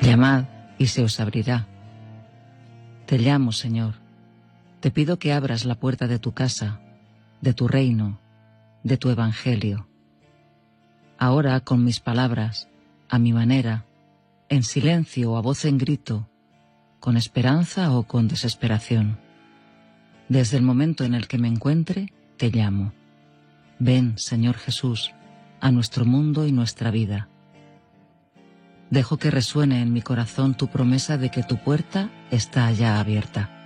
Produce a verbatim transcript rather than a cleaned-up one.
Llamad y se os abrirá. Te llamo, Señor. Te pido que abras la puerta de tu casa, de tu reino, de tu evangelio. Ahora, con mis palabras, a mi manera, en silencio o a voz en grito, con esperanza o con desesperación. Desde el momento en el que me encuentre, te llamo. Ven, Señor Jesús, a nuestro mundo y nuestra vida. Dejo que resuene en mi corazón tu promesa de que tu puerta está ya abierta.